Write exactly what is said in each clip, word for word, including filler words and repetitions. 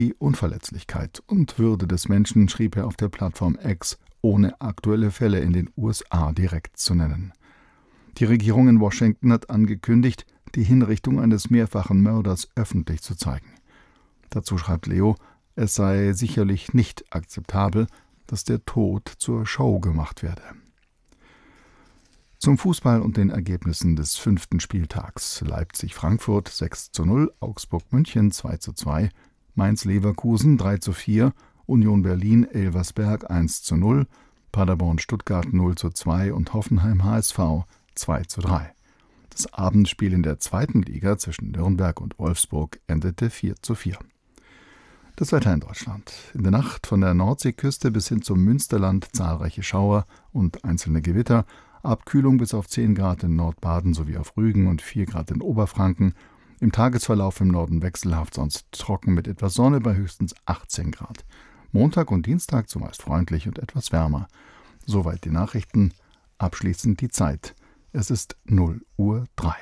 die Unverletzlichkeit und Würde des Menschen, schrieb er auf der Plattform X, ohne aktuelle Fälle in den U S A direkt zu nennen. Die Regierung in Washington hat angekündigt, die Hinrichtung eines mehrfachen Mörders öffentlich zu zeigen. Dazu schreibt Leo, es sei sicherlich nicht akzeptabel, dass der Tod zur Show gemacht werde. Zum Fußball und den Ergebnissen des fünften Spieltags: Leipzig-Frankfurt sechs zu null, Augsburg-München zwei zu zwei, Mainz-Leverkusen drei zu vier, Union Berlin-Elversberg eins zu null, Paderborn-Stuttgart null zu zwei und Hoffenheim-H S V zwei zu drei. Das Abendspiel in der zweiten Liga zwischen Nürnberg und Wolfsburg endete vier zu vier. Das Wetter in Deutschland: In der Nacht von der Nordseeküste bis hin zum Münsterland zahlreiche Schauer und einzelne Gewitter, Abkühlung bis auf zehn Grad in Nordbaden sowie auf Rügen und vier Grad in Oberfranken. Im Tagesverlauf im Norden wechselhaft, sonst trocken mit etwas Sonne bei höchstens achtzehn Grad. Montag und Dienstag zumeist freundlich und etwas wärmer. Soweit die Nachrichten. Abschließend die Zeit. Es ist null Uhr drei.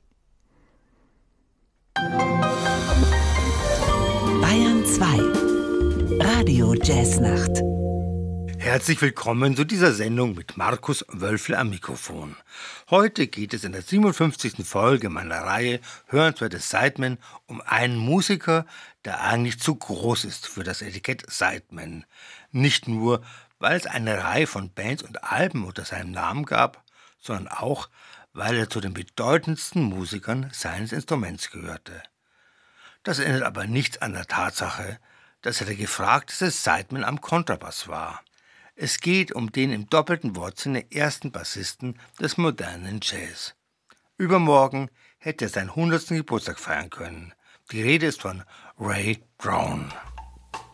Bayern zwei. Radio Jazznacht. Herzlich willkommen zu dieser Sendung mit Markus Wölfle am Mikrofon. Heute geht es in der siebenundfünfzigsten Folge meiner Reihe Hörenswerte Sidemen um einen Musiker, der eigentlich zu groß ist für das Etikett Sideman. Nicht nur, weil es eine Reihe von Bands und Alben unter seinem Namen gab, sondern auch, weil er zu den bedeutendsten Musikern seines Instruments gehörte. Das ändert aber nichts an der Tatsache, dass er der gefragteste Sideman am Kontrabass war. Es geht um den im doppelten Wortsinne ersten Bassisten des modernen Jazz. Übermorgen hätte er seinen hundertsten Geburtstag feiern können. Die Rede ist von Ray Brown.